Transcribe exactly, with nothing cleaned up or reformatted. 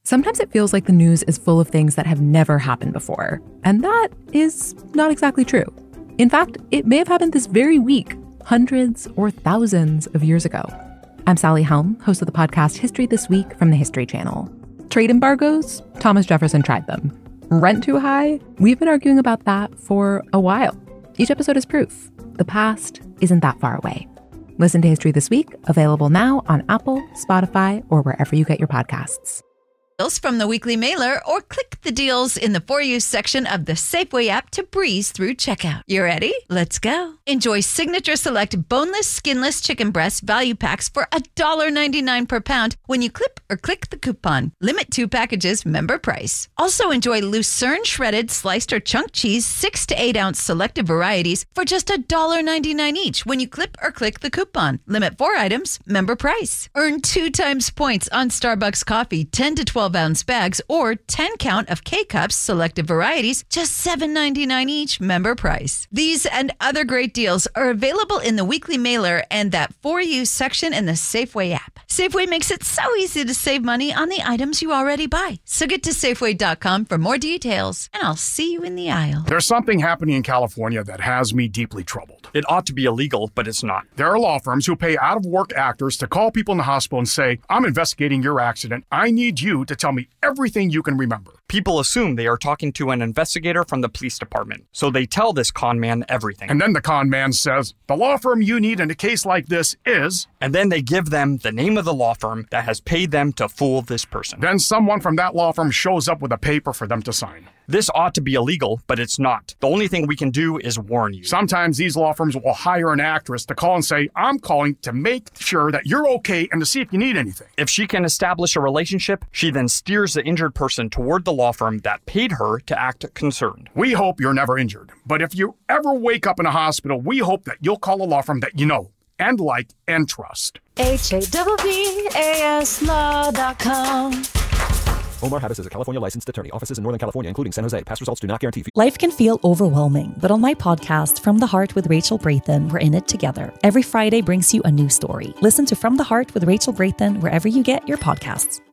Sometimes it feels like the news is full of things that have never happened before, and that is not exactly true. In fact, it may have happened this very week, hundreds or thousands of years ago. I'm Sally Helm, host of the podcast History This Week from the History Channel. Trade embargoes? Thomas Jefferson tried them. Rent too high? We've been arguing about that for a while. Each episode is proof. The past isn't that far away. Listen to History This Week, available now on Apple, Spotify, or wherever you get your podcasts. Deals from the weekly mailer, or click the deals in the For You section of the Safeway app to breeze through checkout. You ready? Let's go. Enjoy Signature Select boneless, skinless chicken breast value packs for one dollar ninety-nine per pound when you clip or click the coupon. Limit two packages, member price. Also enjoy Lucerne shredded, sliced or chunk cheese, six to eight ounce selected varieties for just one dollar ninety-nine each when you clip or click the coupon. Limit four items, member price. Earn two times points on Starbucks coffee, ten to twelve ounce bags, or ten count of K-Cups, selected varieties, just seven ninety-nine each, member price. These and other great deals are available in the weekly mailer and that For You section in the Safeway app. Safeway makes it so easy to save money on the items you already buy. So get to Safeway dot com for more details, and I'll see you in the aisle. There's something happening in California that has me deeply troubled. It ought to be illegal, but it's not. There are law firms who pay out-of-work actors to call people in the hospital and say, I'm investigating your accident. I need you to tell me everything you can remember. People assume they are talking to an investigator from the police department, so they tell this con man everything. And then the con man says, the law firm you need in a case like this is... And then they give them the name of the law firm that has paid them to fool this person. Then someone from that law firm shows up with a paper for them to sign. This ought to be illegal, but it's not. The only thing we can do is warn you. Sometimes these law firms will hire an actress to call and say, I'm calling to make sure that you're okay and to see if you need anything. If she can establish a relationship, she then steers the injured person toward the law firm that paid her to act concerned. We hope you're never injured, but if you ever wake up in a hospital, we hope that you'll call a law firm that you know and like and trust. H A V V A S law dot com. Omar Haddis is a California licensed attorney. Offices in Northern California, including San Jose. Past results do not guarantee. Life can feel overwhelming, but on my podcast, From the Heart with Rachel Brathen, we're in it together. Every Friday brings you a new story. Listen to From the Heart with Rachel Brathen wherever you get your podcasts.